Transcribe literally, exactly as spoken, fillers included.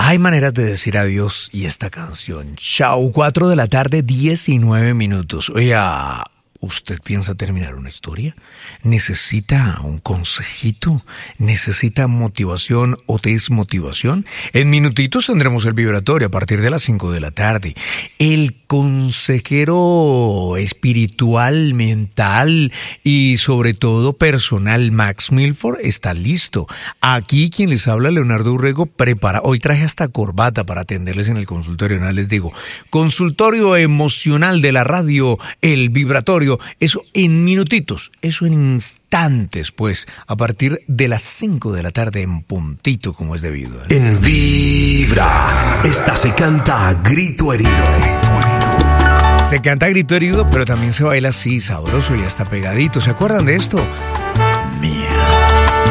Hay maneras de decir adiós y esta canción. Chao, cuatro de la tarde, diecinueve minutos. Oiga, ¿usted piensa terminar una historia? ¿Necesita un consejito? ¿Necesita motivación o desmotivación? En minutitos tendremos el vibratorio a partir de las cinco de la tarde. El consejero espiritual, mental y sobre todo personal Max Milford está listo. Aquí quien les habla, Leonardo Urrego, prepara. Hoy traje hasta corbata para atenderles en el consultorio. No les digo, consultorio emocional de la radio, el vibratorio. Eso en minutitos, eso en instantes, pues, a partir de las cinco de la tarde en puntito, como es debido. ¿eh? En Vibra, esta se canta a grito herido. Grito herido. Se canta a grito herido, pero también se baila así, sabroso y hasta pegadito. ¿Se acuerdan de esto?